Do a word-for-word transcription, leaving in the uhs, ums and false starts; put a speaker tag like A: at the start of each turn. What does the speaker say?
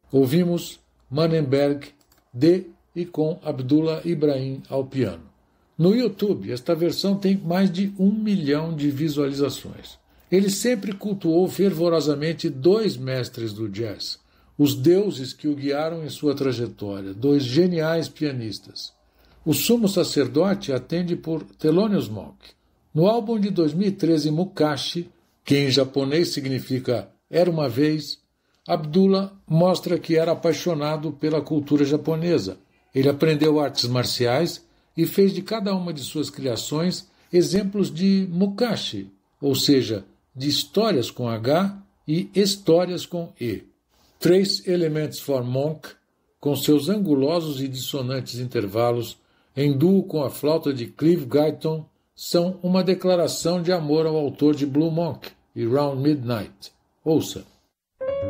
A: Ouvimos Manenberg de e com Abdullah Ibrahim ao piano. No YouTube, esta versão tem mais de um milhão de visualizações. Ele sempre cultuou fervorosamente dois mestres do jazz, os deuses que o guiaram em sua trajetória, dois geniais pianistas. O sumo sacerdote atende por Thelonious Monk. No álbum de dois mil e treze, Mukashi, que em japonês significa Era uma Vez, Abdullah mostra que era apaixonado pela cultura japonesa. Ele aprendeu artes marciais e fez de cada uma de suas criações exemplos de Mukashi, ou seja, de histórias com H e histórias com E. Trace Elements for Monk, com seus angulosos e dissonantes intervalos, em duo com a flauta de Clive Guyton, são uma declaração de amor ao autor de Blue Monk e Round Midnight. Ouça.